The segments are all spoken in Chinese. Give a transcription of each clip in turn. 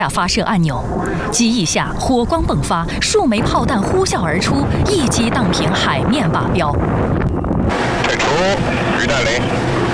发射按钮，机翼下火光迸发，数枚炮弹呼啸而出，一击荡平海面靶标。 退出，鱼弹零。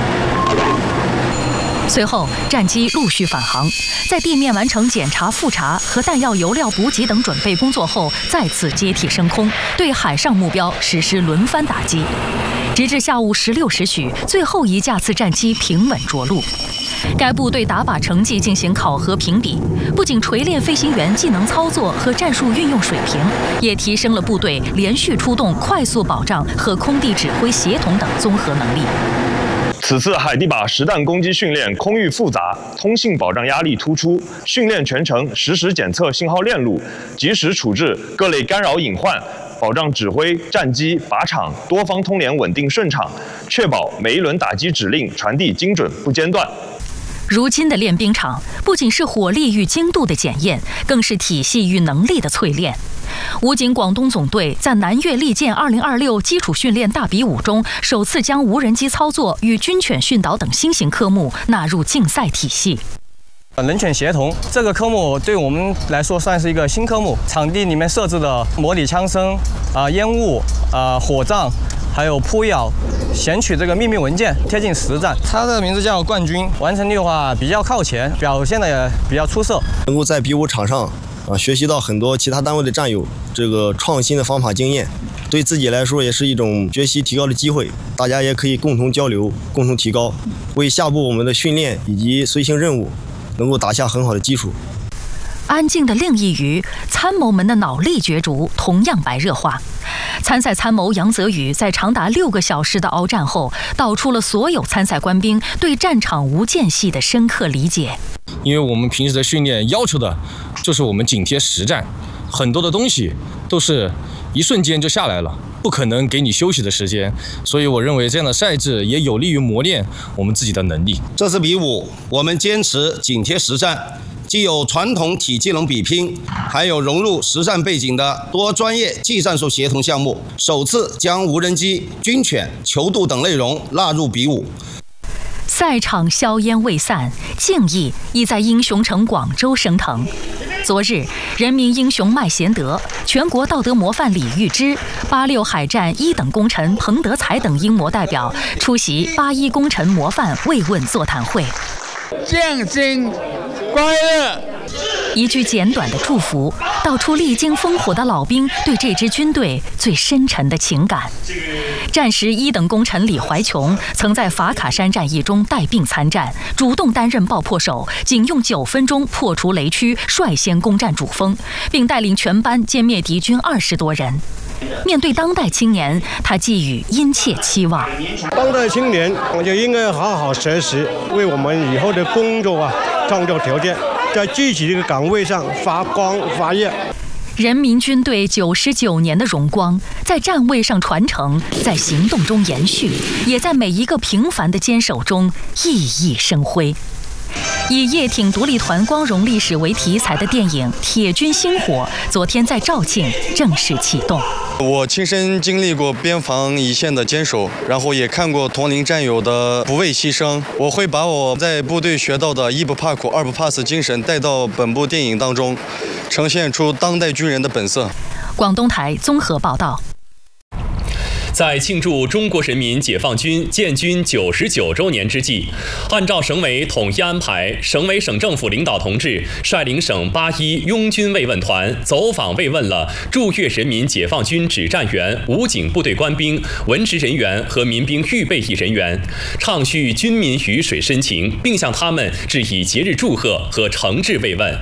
随后，战机陆续返航，在地面完成检查、复查和弹药、油料补给等准备工作后，再次接替升空，对海上目标实施轮番打击。直至下午16时许，最后一架次战机平稳着陆。该部对打靶成绩进行考核评比，不仅锤炼飞行员技能操作和战术运用水平，也提升了部队连续出动、快速保障和空地指挥协同等综合能力。 此次海地靶实弹攻击训练空域复杂，通信保障压力突出，训练全程实时检测信号链路，及时处置各类干扰隐患，保障指挥、战机、靶场多方通联稳定顺畅，确保每一轮打击指令传递精准不间断。 如今的练兵场不仅是火力与精度的检验，更是体系与能力的淬炼。武警广东总队在南粤利剑2026基础训练大比武中，首次将无人机操作与军犬训导等新型科目纳入竞赛体系。 人犬协同这个科目对我们来说算是一个新科目，场地里面设置的模拟枪声、烟雾、火葬，还有扑咬、选取这个秘密文件，贴近实战。它的名字叫冠军，完成率的话比较靠前，表现的也比较出色。 能够在比武场上学习到很多其他单位的战友这个创新的方法经验，对自己来说也是一种学习提高的机会。大家也可以共同交流、共同提高，为下步我们的训练以及随行任务能够打下很好的基础。 安静的另一隅，参谋们的脑力角逐同样白热化。参赛参谋杨泽宇在长达6个小时的鏖战后，道出了所有参赛官兵对战场无间隙的深刻理解。 因为我们平时的训练要求的就是我们紧贴实战，很多的东西都是一瞬间就下来了，不可能给你休息的时间，所以我认为这样的赛制也有利于磨练我们自己的能力。 这次比武，我们坚持紧贴实战，既有传统体技能比拼，还有融入实战背景的多专业技战术协同项目，首次将无人机、军犬、球渡等内容纳入比武。 赛场硝烟未散，敬意已在英雄城广州升腾。昨日，人民英雄麦贤德、全国道德模范李玉芝、86海战1等功臣彭德才等英模代表出席81功臣模范慰问座谈会。 健身快乐。 一句简短的祝福，道出历经烽火的老兵对这支军队最深沉的情感。战时1等功臣李怀琼曾在法卡山战役中带病参战，主动担任爆破手，仅用9分钟破除雷区，率先攻占主峰，并带领全班歼灭敌军20多人。面对当代青年，他寄予殷切期望。 当代青年就应该好好学习，为我们以后的工作创造条件，在具体的岗位上发光发热。 人民军队99年的荣光，在站位上传承，在行动中延续，也在每一个平凡的坚守中熠熠生辉。以叶挺独立团光荣历史为题材的电影《铁军星火》昨天在肇庆正式启动。 我亲身经历过边防一线的坚守，然后也看过同龄战友的不畏牺牲。我会把我在部队学到的1不怕苦、2不怕死精神带到本部电影当中，呈现出当代军人的本色。 广东台综合报道。 在庆祝中国人民解放军建军99周年之际，按照省委统一安排，省委省政府领导同志率领省81拥军慰问团走访慰问了驻粤人民解放军指战员、武警部队官兵、文职人员和民兵预备役人员，畅叙军民鱼水深情，并向他们致以节日祝贺和诚挚慰问。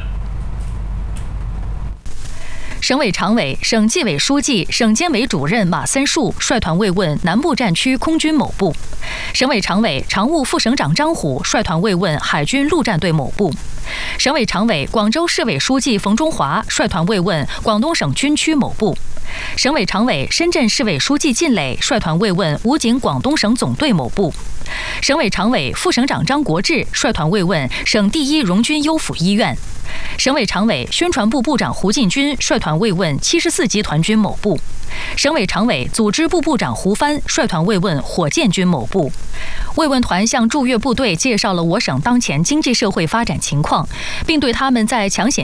省委常委、省纪委书记、省监委主任马森树率团慰问南部战区空军某部；省委常委、常务副省长张虎率团慰问海军陆战队某部；省委常委、广州市委书记冯中华率团慰问广东省军区某部；省委常委、深圳市委书记靳磊率团慰问武警广东省总队某部；省委常委、副省长张国志率团慰问省第1荣军优抚医院；省委常委、宣传部部长胡进军率团慰问74集团军某部； 省委常委、组织部部长胡帆率团慰问火箭军某部。慰问团向驻越部队介绍了我省当前经济社会发展情况，并对他们在抢险